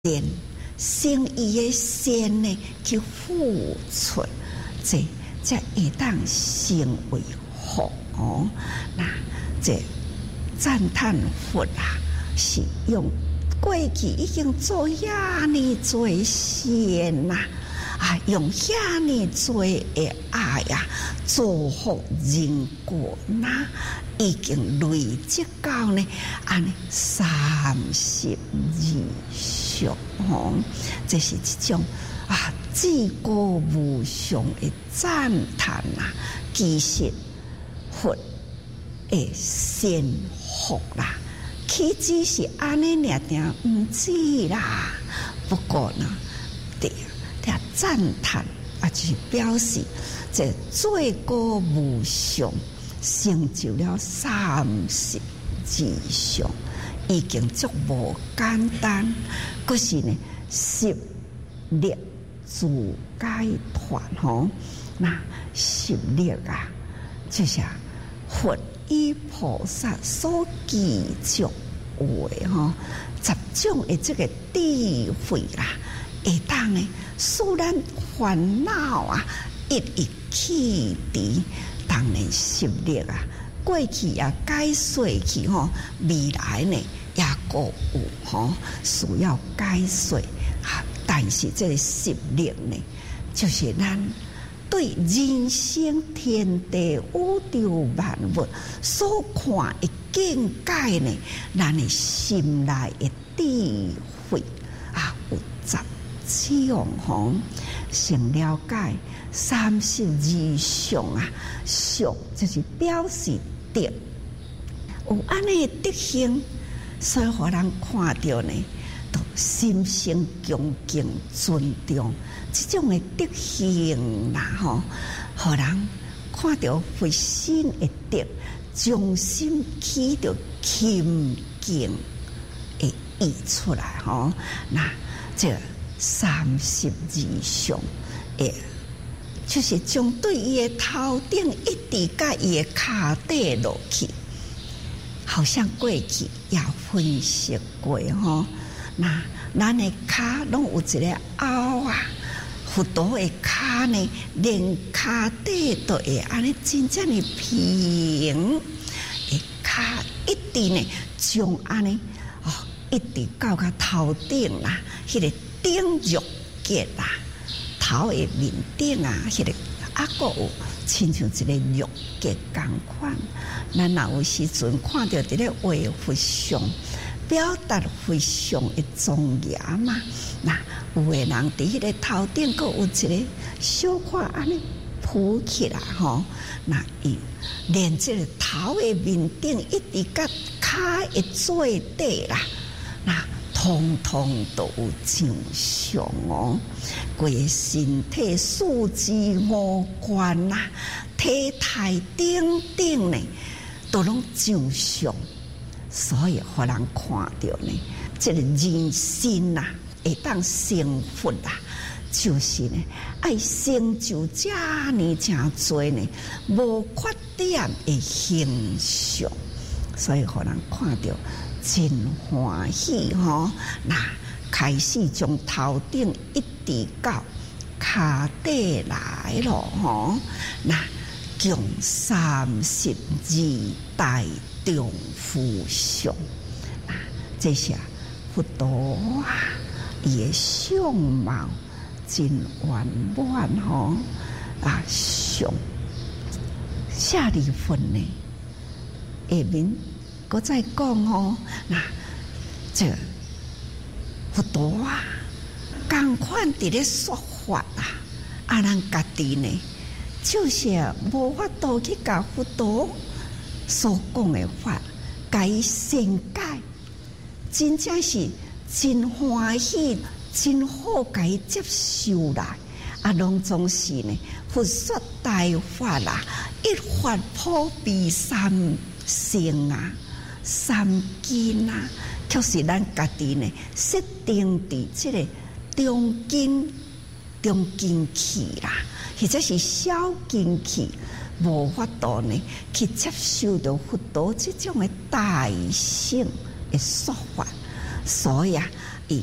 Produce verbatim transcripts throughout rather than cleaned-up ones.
善，生伊的善呢去付出，这才会当成为福哦。那这赞叹佛啊，是用过去已经做遐尼多善呐、啊，啊，用遐尼多的爱呀、啊，造福人果呐，已经累积到呢，安尼三十以上哦，这是一种啊至高无上的赞叹呐。其实佛的善福啦，岂只是安尼尔尔唔止啦。不过呢，对，这赞叹啊，就是表示这最高无上。成就了三十以上，已经足无简单。可是呢，十力自解脱吼，那十力啊，就是佛与菩萨所具足的吼，十种的这个智慧啦，会当呢，使咱烦恼啊，一一去除。当然十力啊，过去也解释去吼，未来呢也各有吼需要解释啊。但是这个十力呢，就是咱对人生天地宇宙万物所看的境界呢，咱的心内的智慧啊，有十种吼，先了解。三十以上啊，上就是表示德，有安尼的德行，所以互人看到呢，都心生恭敬尊重。这种的德行啦，吼，互人看到会心的德，将心起着恭敬的意出来，吼。那这三十以上诶。就是将对伊的头顶一直甲伊的骹底落去，好像过去也分析过吼。那咱的骹拢有一个凹啊，佛陀的骹呢，连骹底都会安尼真正的平，的骹一直呢，将安尼哦，一直到甲头顶啦，迄、那个顶肉结啦。头的面顶啊，迄、那个啊，个有亲像一个肉结同款。咱若有时阵看到伫咧画佛像，表达非常的庄严嘛。那有的人伫迄个头顶，佫有一个小块安尼浮起来吼。那伊连这个头的面顶一直甲骹会做底啦，那。通通都有正常哦，规个身体四肢五官呐、啊，体态等等呢，都拢正常，所以互人看到呢，这个人心呐、啊，会当成佛啊，就是呢，爱成就遮尼诚多呢，无缺点的形象，所以互人看到。真欢喜吼！那开始从头顶一直到骹底来咯吼！那共三十二代众佛像，那这些佛陀啊，伊的相貌真圆满吼！啊，像舍利弗呢，下面。我再讲吼，那这佛陀啊，同款伫咧说法啊，啊，咱家己呢，就是无法度去甲佛陀所讲的法，甲伊善解，真正是真欢喜，真好，甲伊接受来。啊，拢总是呢，佛说大法啦，一法普被三乘啊。三根啊，却是咱家己呢设定伫这个中根、中根器啦，或者是小根器，无法度呢去接受到佛陀这种的大乘的说法，所以啊，伊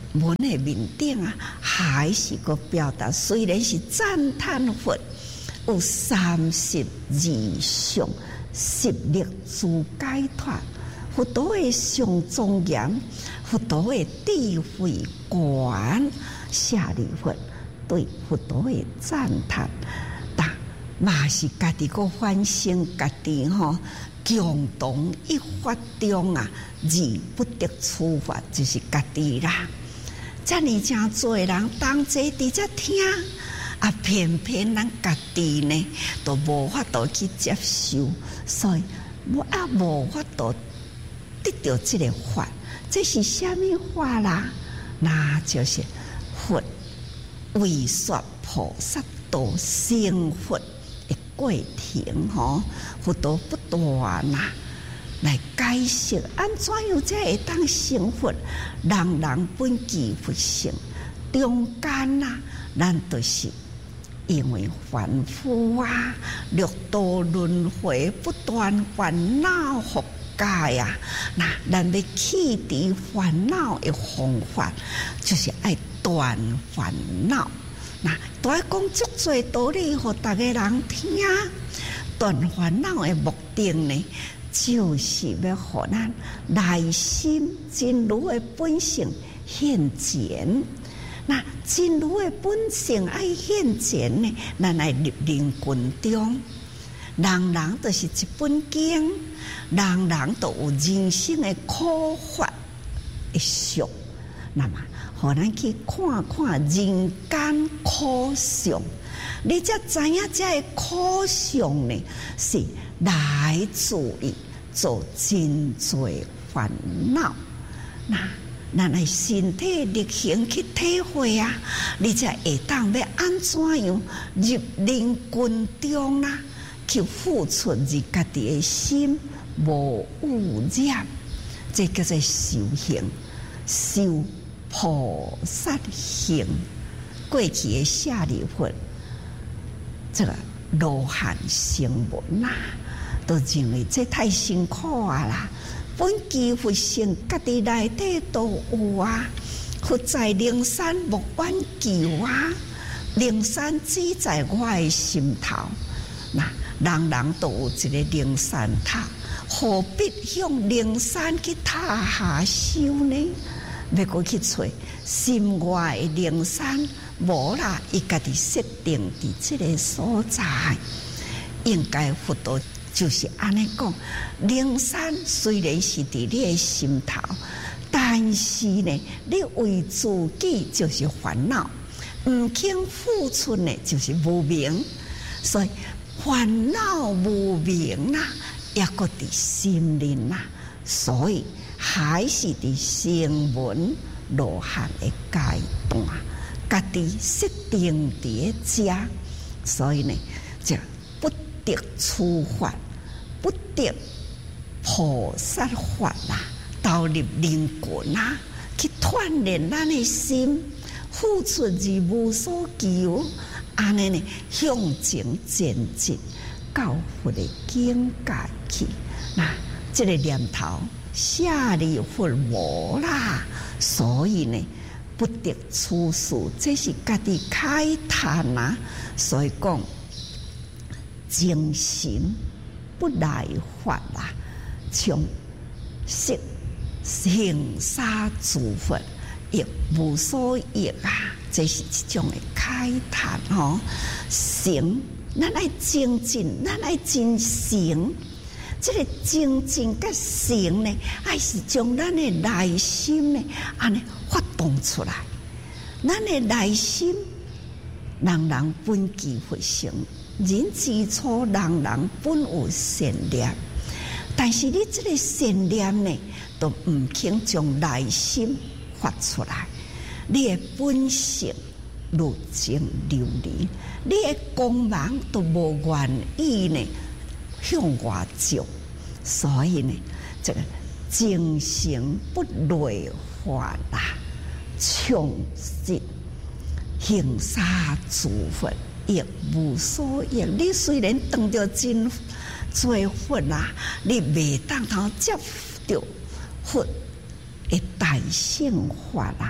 文的面顶啊，还是个表达，虽然是赞叹佛有三十二相，十力自解脱，佛陀的上庄严，佛陀的智慧观，舍利弗对佛陀的赞叹，但嘛是家己个反省家己吼。共同一法中啊，而不得处罚，就是家己啦。遮尔真多人当坐伫遮听，啊，偏偏咱家己呢，都无法度去接受，所以我啊无法度得到这个法。这是什么法啦？那就是佛为说菩萨道成佛的过程吼，佛陀不断啊来解释，安怎样才会当成佛？人人本具佛性，中间啊，咱就是因为凡夫啊，六道轮回不断烦恼覆盖啊，那咱要去除烦恼的方法，就是爱断烦恼。那都爱讲足多道理，互大家人听。断烦恼的目的呢，就是要互咱内心真如的本性现前。那真如的本性爱现前呢，咱来入灵群中。人人都是一本经，人人都有人生的苦法的相。那么，互咱去看看人间苦相，你才知影这个苦相呢，是来自于做真多烦恼。那咱的身体力行去体会啊，你才会当要安怎样入灵群中啊，去付出你家己的心无污染，这叫做修行，修菩萨行。过去的舍利弗，这个罗汉声闻啊，都认为这太辛苦啊啦。本具佛性，家己内底都有啊。佛在灵山莫挽救啊，灵山只在我的心头。那人人都有一个灵山塔，何必向灵山去塔下修呢？要过去找心外的灵山，无啦，伊家己设定伫这个所在，应该佛陀就是安尼讲。灵山虽然是伫你的心头，但是呢，你为自己就是烦恼，唔肯付出呢，就是无明。所以烦恼无明啊，也个伫心里啊，所以还是伫声闻罗汉的阶段，家己设定伫遮，所以呢，就不得处法，不得菩萨法啦，投入灵魂啊，去锻炼咱的心，付出而无所求，安尼呢，向前前进到佛的境界去。那这个念头舍利弗无啦，所以呢，不得处事，这是家己开坛啊。所以讲，精神不来法啦，从色行沙诸佛亦无所益啊。这是一种的开坛吼，行，咱爱精进，咱爱真行。这个精进甲行呢，还是将咱的内心呢，安尼发动出来。咱的内心，人人本具佛性，人之初，人人本有善念。但是你这个善念呢，都唔肯将内心发出来。你的本性如情流离，你的光芒都无愿意呢向外照，所以呢，这个精神不内化啦，从事行沙诸佛亦无所益。你虽然当着真做佛啦，你未当通接到佛的大乘法啦，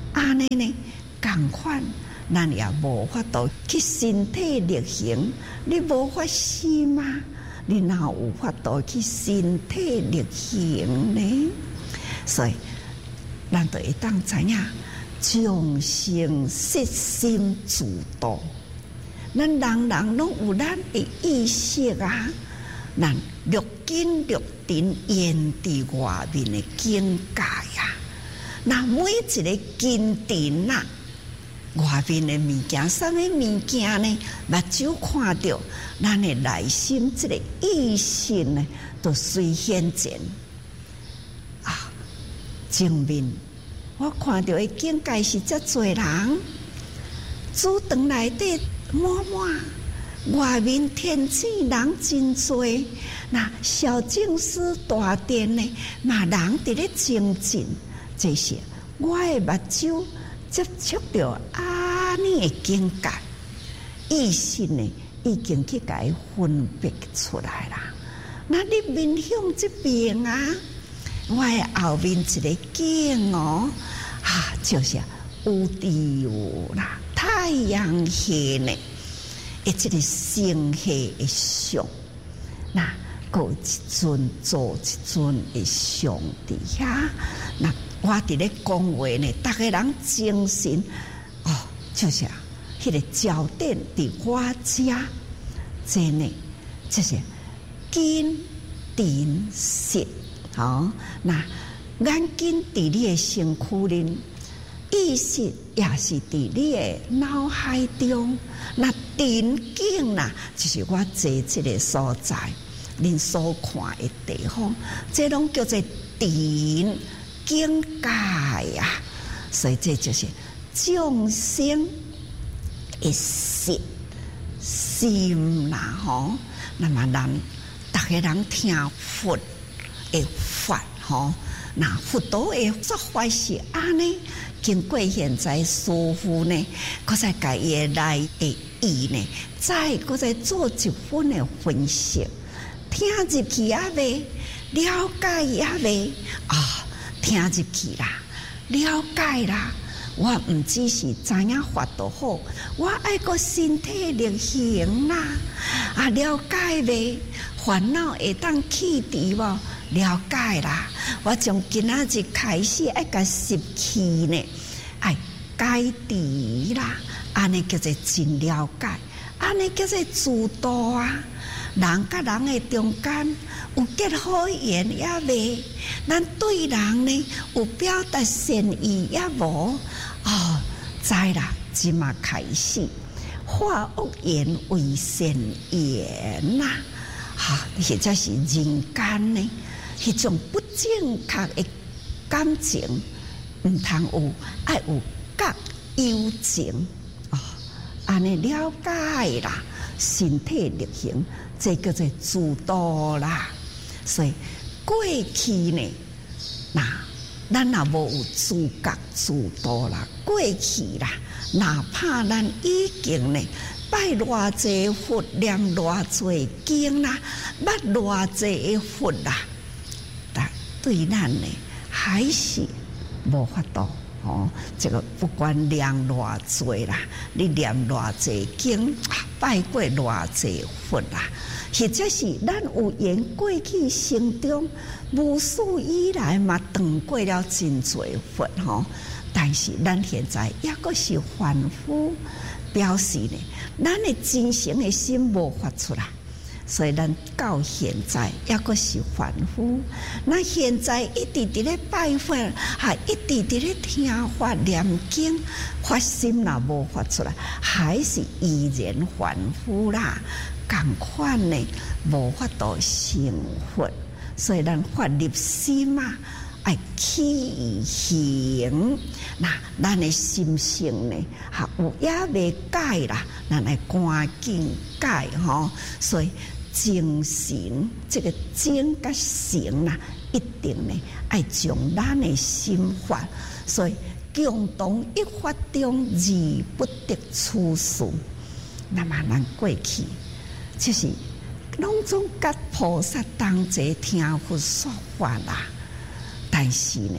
安尼呢，共款，咱也无法度去身体力行，你无法心吗？你哪有法度去身体力行呢？所以，咱就会当知影，众生悉心自度。咱人人拢有咱的意识啊，咱六根六尘现伫外面的境界啊。那每一个根尘啊，外面的物件，什么物件呢？目睭看到，咱的内心这个意识呢，都随现前啊。前面我看到的境界是遮多人，主堂内底满满，外面天子人真多。那小净师大殿呢，嘛人伫咧精进，这是我的目睭接触到安尼的境界，意识呢已经去甲伊分别出来啦。那你面向这边啊，我的后面一个景哦，啊，就是有地有啦，太阳系呢，诶，这个星系的相，那有一尊做一尊的上伫遐，那我伫咧讲话呢，逐个人精神哦，就是啊，迄个焦点伫我遮，真呢，就是根尘识，好，那眼睛伫你的身躯里，意识也是伫你的脑海中，那den境呐，就是我坐这个所在，恁所看的地方，这拢叫做den境界啊。所以这就是众生的识心啦，吼。那么咱逐个人听佛的法，吼，那佛陀的说法是安尼。经过现在师父呢，搁再甲伊的内的意呢，再搁再做一分的分析，听入去也未了解也未啊，听入去啦，了解啦。我唔只是知影法度好，我爱个身体力行啦，啊，了解未？烦恼会当去除无？了解啦。我从今仔日开始爱甲习气呢，爱改除啦，安尼叫做真了解，安尼叫做自度啊。人甲人的中间有结好缘也未，咱对人呢有表达善意也无。哦，知啦，即马开始化恶缘为善缘呐，哈，或者是人间呢，迄种不正确的感情，唔通有，爱有觉有情哦，安尼了解啦，身体力行，这叫做自度啦。所以过去呢，那。咱也无有资格自度啦，过去啦，哪怕咱已经呢拜偌济佛，念偌济经啦，捌偌济佛啦，但对咱呢还是无法度哦。这个不管念偌济啦，你念偌济经，拜过偌济佛啦，或者是咱有缘过去生中。无数以来嘛，断过了真多佛吼，但是咱现在也阁是凡夫，表示呢，咱的真诚的心无发出来，所以咱到现在也阁是凡夫。那现在一直伫咧拜佛，还一直伫咧听法念经，发心也无发出来，还是依然凡夫啦。共款呢，无法度成佛。所以咱发入心啊，爱起行，那咱的心性呢，哈有也未改啦，咱来赶紧改吼。所以精神这个精甲神啦，一定呢爱将咱的心法。所以共同一法中，而不得出事。那么咱过去就是。拢总甲菩萨同齐听佛说法啦，但是呢，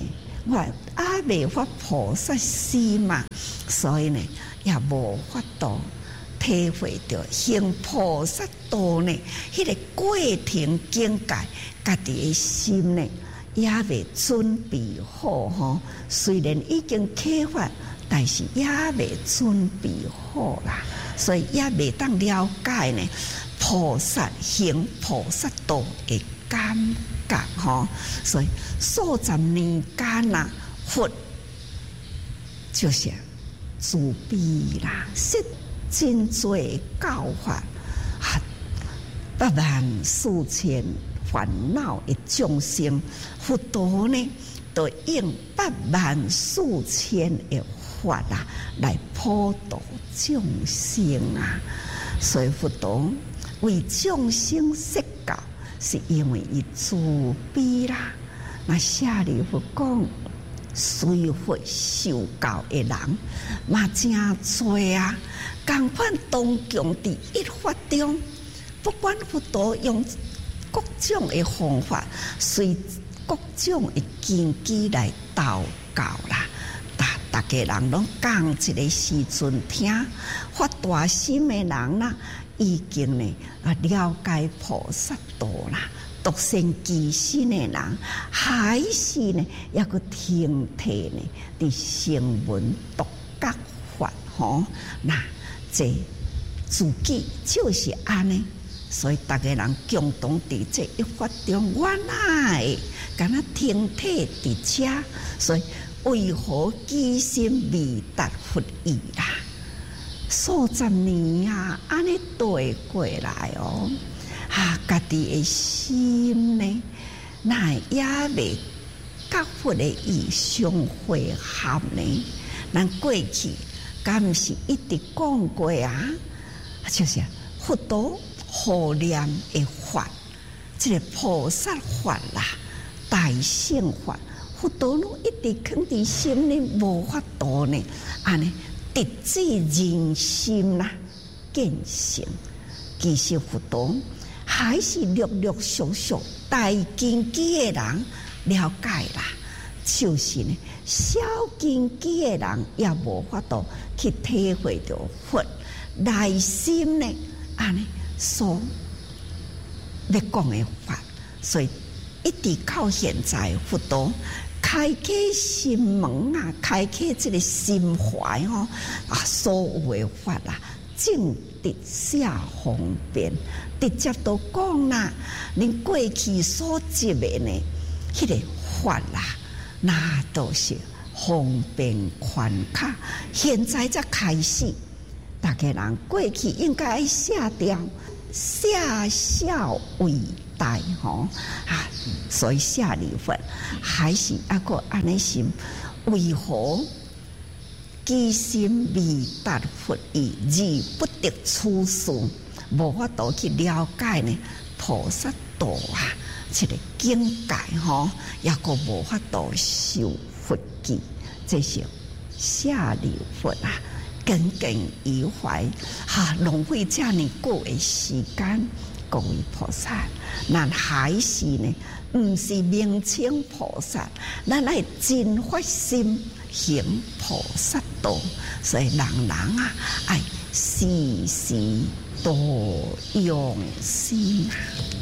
法也未发菩萨心嘛，所以呢也无法度体会到行菩萨道呢，迄、那个过程境界，家己的心呢也未准备好吼。虽然已经启发，但是也未准备好啦，所以也未当了解呢菩萨行菩萨道的感觉吼。所以数十年间啊，佛就是慈悲啦，是真多教法啊，百万四千烦恼的众生，佛陀呢，就用百万四千的法啊，来普度众生啊。所以佛陀为众生说教，是因为伊慈悲啦。那舍利弗讲，随佛受教的人嘛真多啊。同款当强伫一法中，不管佛陀用各种的方法，随各种的根基来祷告啦。大大家人拢讲一个时阵听，发大心的人啦，已经呢啊了解菩萨道啦。独善其身的人，还是呢要个听听呢伫声闻独觉法吼。那这自己就是安尼，所以大家人共同伫这一法中，原来敢若听体伫遮，所以为何其心未达佛意啦？数十年啊，安尼对过来哦。啊，家己的心呢，那也未甲佛的意相会合呢。咱过去敢毋是一直讲过啊？就是佛陀护念的法，这个菩萨法啦、大乘法，佛陀拢一直藏伫心里，无法度呢，安尼直至人心啦见性。其实佛陀还是陆陆续续大根基的人了解啦，就是呢小根基的人也无法度去体会到佛内心呢安尼所要讲的法，所以一直到现在佛陀开启心门啊，开启这个心怀哦啊，所有的法啊，正直下方便，直接都讲啦。恁过去所执的呢，迄、那个法啦，那都是方便宽卡。现在才开始，大家人过去应该写掉，写小为大吼啊。所以舍利弗还是阿个安尼心，为何？其心未达佛意，而不得处事，无法度去了解呢菩萨道啊，这个境界吼，也个无法度受佛记，这是舍利弗啊，耿耿于怀，哈、啊，浪费这么久的时间。各位菩萨，咱还是呢，唔是名称菩萨，咱来真发心行菩萨道，所以人人啊，爱时时多用心啊。